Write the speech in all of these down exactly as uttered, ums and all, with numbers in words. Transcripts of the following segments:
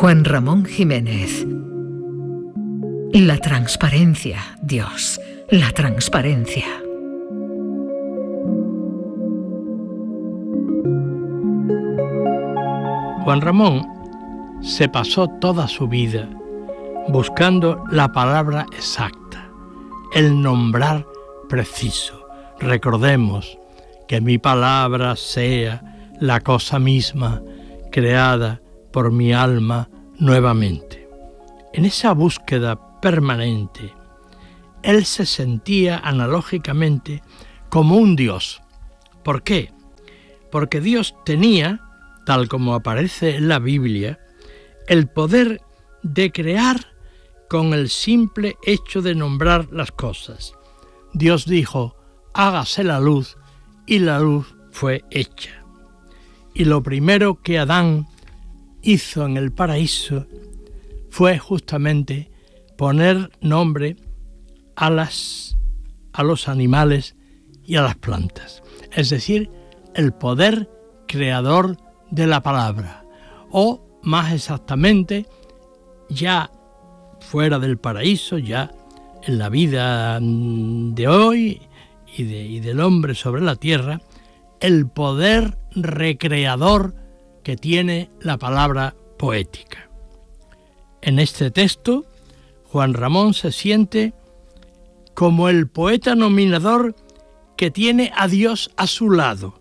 Juan Ramón Jiménez. La transparencia, Dios, la transparencia. Juan Ramón se pasó toda su vida buscando la palabra exacta, el nombrar preciso. Recordemos que mi palabra sea la cosa misma creada por mi alma nuevamente. En esa búsqueda permanente, él se sentía analógicamente como un Dios. ¿Por qué? Porque Dios tenía, tal como aparece en la Biblia, el poder de crear con el simple hecho de nombrar las cosas. Dios dijo, hágase la luz, y la luz fue hecha. Y lo primero que Adán hizo en el paraíso fue justamente poner nombre a las, a los animales y a las plantas. Es decir, el poder creador de la palabra. O, más exactamente, ya fuera del paraíso, ya en la vida de hoy y, de, y del hombre sobre la tierra, el poder recreador que tiene la palabra poética. En este texto, Juan Ramón se siente como el poeta nominador que tiene a Dios a su lado.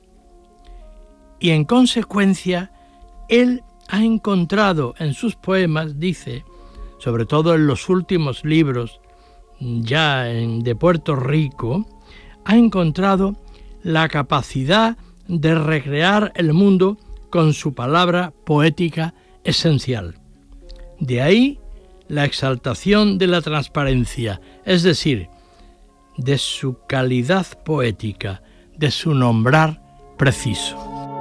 Y en consecuencia, él ha encontrado en sus poemas, dice, sobre todo en los últimos libros ya en, de Puerto Rico, ha encontrado la capacidad de recrear el mundo con su palabra poética esencial. De ahí la exaltación de la transparencia, es decir, de su calidad poética, de su nombrar preciso.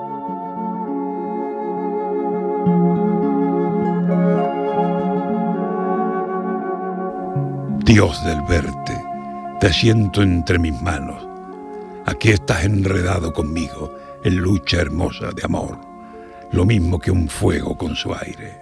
Dios del verte, te siento entre mis manos. Aquí estás enredado conmigo en lucha hermosa de amor, lo mismo que un fuego con su aire.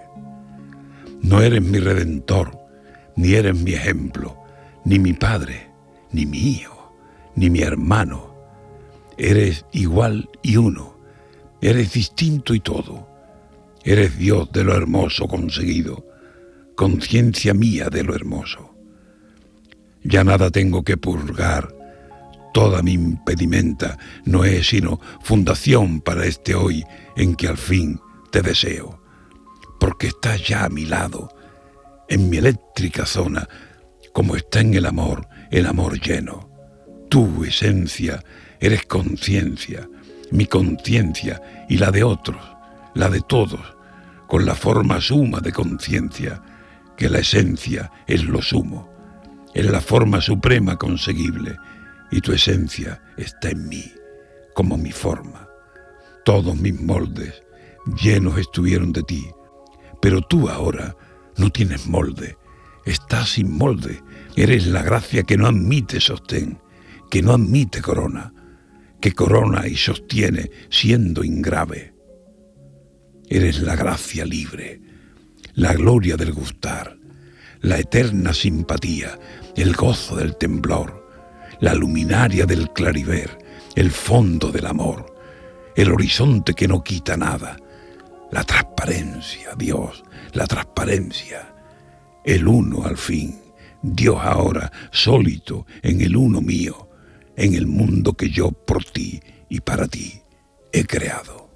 No eres mi redentor, ni eres mi ejemplo, ni mi padre, ni mi hijo, ni mi hermano. Eres igual y uno, eres distinto y todo. Eres Dios de lo hermoso conseguido, conciencia mía de lo hermoso. Ya nada tengo que purgar, toda mi impedimenta no es sino fundación para este hoy en que al fin te deseo, porque estás ya a mi lado, en mi eléctrica zona, como está en el amor, el amor lleno. Tu esencia eres conciencia, mi conciencia y la de otros, la de todos, con la forma suma de conciencia, que la esencia es lo sumo. Es la forma suprema conseguible, y tu esencia está en mí, como mi forma. Todos mis moldes llenos estuvieron de ti, pero tú ahora no tienes molde, estás sin molde, eres la gracia que no admite sostén, que no admite corona, que corona y sostiene siendo ingrave. Eres la gracia libre, la gloria del gustar, la eterna simpatía, el gozo del temblor, la luminaria del clariver, el fondo del amor, el horizonte que no quita nada, la transparencia, Dios, la transparencia, el uno al fin, Dios ahora, sólito en el uno mío, en el mundo que yo por ti y para ti he creado.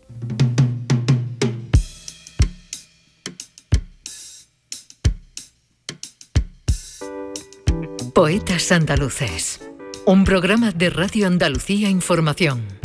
Poetas Andaluces, un programa de Radio Andalucía Información.